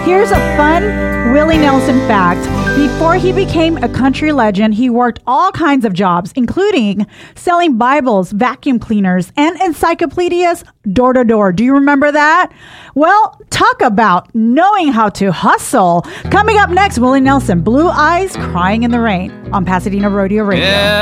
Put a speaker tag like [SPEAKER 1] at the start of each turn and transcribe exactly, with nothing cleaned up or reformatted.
[SPEAKER 1] Here's a fun Willie Nelson fact. Before he became a country legend, he worked all kinds of jobs, including selling Bibles, vacuum cleaners, and encyclopedias door to door. Do you remember that? Well, talk about knowing how to hustle. Coming up next, Willie Nelson, Blue Eyes Crying in the Rain on Pasadena Rodeo Radio.
[SPEAKER 2] Yeah.